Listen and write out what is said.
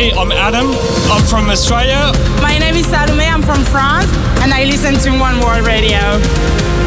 Hey, I'm Adam. I'm from Australia. My name is Salome. I'm from France, and I listen to One World Radio.